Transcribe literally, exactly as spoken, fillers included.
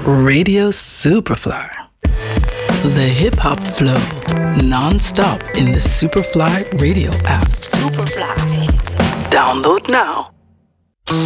Radio Superfly. The hip-hop flow, non-stop in the Superfly radio app. Superfly. Download now.